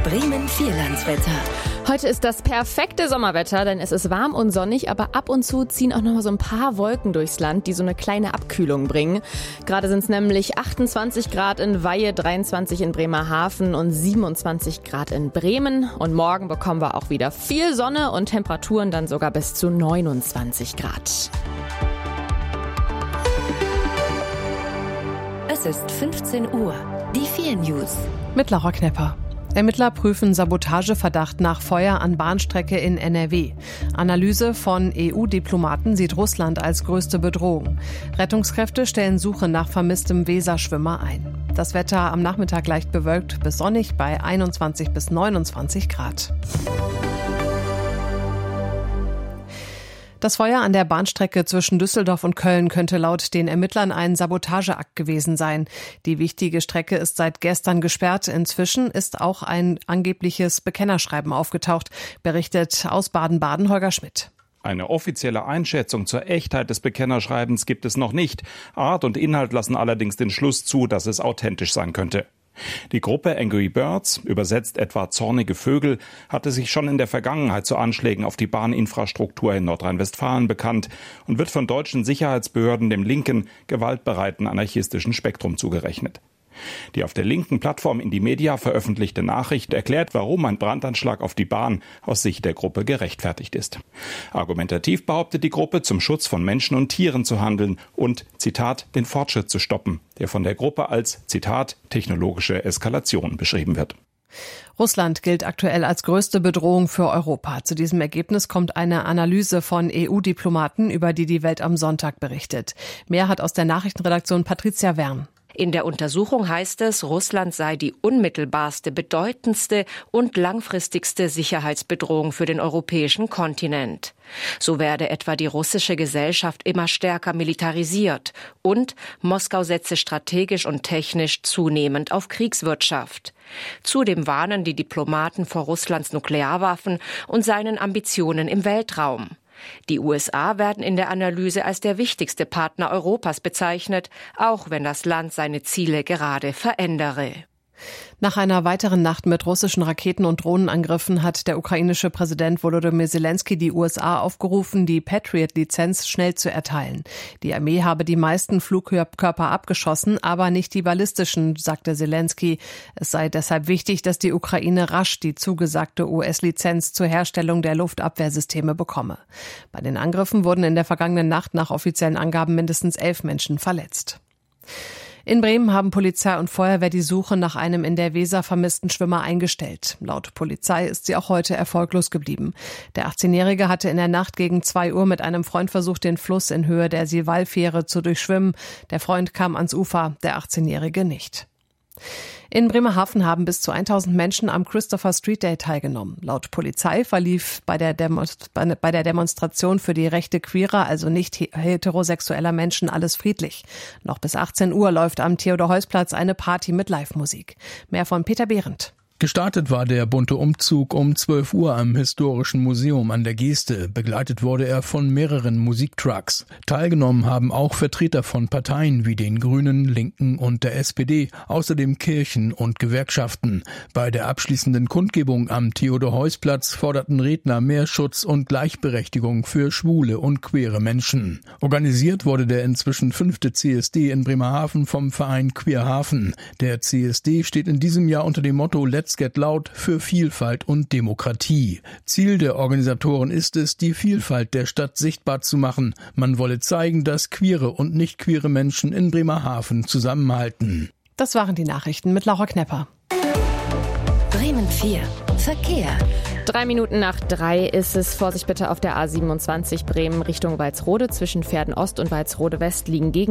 Bremen Vierlandswetter. Heute ist das perfekte Sommerwetter, denn es ist warm und sonnig, aber ab und zu ziehen auch noch mal so ein paar Wolken durchs Land, die so eine kleine Abkühlung bringen. Gerade sind es nämlich 28 Grad in Weihe, 23 in Bremerhaven und 27 Grad in Bremen. Und morgen bekommen wir auch wieder viel Sonne und Temperaturen dann sogar bis zu 29 Grad. Es ist 15 Uhr. Die 4 News. Mit Laura Knepper. Ermittler prüfen Sabotageverdacht nach Feuer an Bahnstrecke in NRW. Analyse von EU-Diplomaten sieht Russland als größte Bedrohung. Rettungskräfte stellen Suche nach vermisstem Weserschwimmer ein. Das Wetter am Nachmittag leicht bewölkt bis sonnig bei 21 bis 29 Grad. Das Feuer an der Bahnstrecke zwischen Düsseldorf und Köln könnte laut den Ermittlern ein Sabotageakt gewesen sein. Die wichtige Strecke ist seit gestern gesperrt. Inzwischen ist auch ein angebliches Bekennerschreiben aufgetaucht, berichtet aus Baden-Baden Holger Schmidt. Eine offizielle Einschätzung zur Echtheit des Bekennerschreibens gibt es noch nicht. Art und Inhalt lassen allerdings den Schluss zu, dass es authentisch sein könnte. Die Gruppe Angry Birds, übersetzt etwa zornige Vögel, hatte sich schon in der Vergangenheit zu Anschlägen auf die Bahninfrastruktur in Nordrhein-Westfalen bekannt und wird von deutschen Sicherheitsbehörden dem linken, gewaltbereiten anarchistischen Spektrum zugerechnet. Die auf der linken Plattform Indymedia veröffentlichte Nachricht erklärt, warum ein Brandanschlag auf die Bahn aus Sicht der Gruppe gerechtfertigt ist. Argumentativ behauptet die Gruppe, zum Schutz von Menschen und Tieren zu handeln und, Zitat, den Fortschritt zu stoppen, der von der Gruppe als, Zitat, technologische Eskalation beschrieben wird. Russland gilt aktuell als größte Bedrohung für Europa. Zu diesem Ergebnis kommt eine Analyse von EU-Diplomaten, über die die Welt am Sonntag berichtet. Mehr hat aus der Nachrichtenredaktion Patricia Wern. In der Untersuchung heißt es, Russland sei die unmittelbarste, bedeutendste und langfristigste Sicherheitsbedrohung für den europäischen Kontinent. So werde etwa die russische Gesellschaft immer stärker militarisiert und Moskau setze strategisch und technisch zunehmend auf Kriegswirtschaft. Zudem warnen die Diplomaten vor Russlands Nuklearwaffen und seinen Ambitionen im Weltraum. Die USA werden in der Analyse als der wichtigste Partner Europas bezeichnet, auch wenn das Land seine Ziele gerade verändere. Nach einer weiteren Nacht mit russischen Raketen- und Drohnenangriffen hat der ukrainische Präsident Volodymyr Zelensky die USA aufgerufen, die Patriot-Lizenz schnell zu erteilen. Die Armee habe die meisten Flugkörper abgeschossen, aber nicht die ballistischen, sagte Zelensky. Es sei deshalb wichtig, dass die Ukraine rasch die zugesagte US-Lizenz zur Herstellung der Luftabwehrsysteme bekomme. Bei den Angriffen wurden in der vergangenen Nacht nach offiziellen Angaben mindestens 11 Menschen verletzt. In Bremen haben Polizei und Feuerwehr die Suche nach einem in der Weser vermissten Schwimmer eingestellt. Laut Polizei ist sie auch heute erfolglos geblieben. Der 18-Jährige hatte in der Nacht gegen 2 Uhr mit einem Freund versucht, den Fluss in Höhe der Sivalfähre zu durchschwimmen. Der Freund kam ans Ufer, der 18-Jährige nicht. In Bremerhaven haben bis zu 1000 Menschen am Christopher Street Day teilgenommen. Laut Polizei verlief bei der Demonstration für die Rechte queerer, also nicht heterosexueller Menschen, alles friedlich. Noch bis 18 Uhr läuft am Theodor-Heuss-Platz eine Party mit Live-Musik. Mehr von Peter Behrendt. Gestartet war der bunte Umzug um 12 Uhr am Historischen Museum an der Geste. Begleitet wurde er von mehreren Musiktrucks. Teilgenommen haben auch Vertreter von Parteien wie den Grünen, Linken und der SPD, außerdem Kirchen und Gewerkschaften. Bei der abschließenden Kundgebung am Theodor-Heuss-Platz forderten Redner mehr Schutz und Gleichberechtigung für schwule und queere Menschen. Organisiert wurde der inzwischen 5. CSD in Bremerhaven vom Verein Queerhaven. Der CSD steht in diesem Jahr unter dem Motto Let's Get Loud für Vielfalt und Demokratie. Ziel der Organisatoren ist es, die Vielfalt der Stadt sichtbar zu machen. Man wolle zeigen, dass queere und nicht queere Menschen in Bremerhaven zusammenhalten. Das waren die Nachrichten mit Laura Knepper. Bremen 4. Verkehr. 3 Minuten nach 3 ist es. Vorsicht bitte auf der A27 Bremen Richtung Walsrode. Zwischen Pferden Ost und Walsrode West liegen